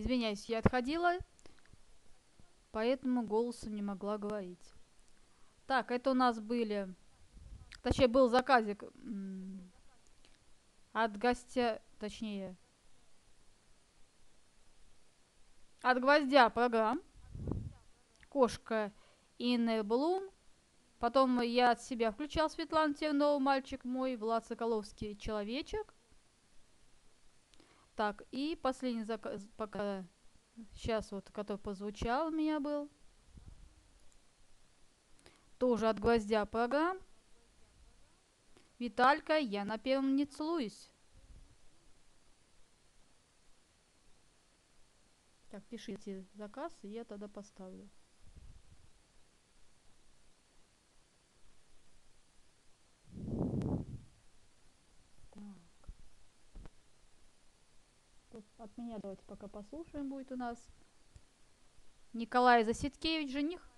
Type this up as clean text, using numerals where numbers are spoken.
Извиняюсь, я отходила, поэтому голосом не могла говорить. Так, это у нас были... Точнее, был заказик от гостя... Точнее, от гвоздя программ. Кошка Инны Блум. Потом я от себя включал Светлану Тернову, мальчик мой, Влад Соколовский, человечек. Так, и последний заказ, пока сейчас вот, который позвучал у меня был. Тоже от гвоздя программ. Виталька, я на первом не целуюсь. Так, пишите заказ, и я тогда поставлю. Так. Тут от меня давайте пока послушаем будет у нас. Николай Засидкевич, жених.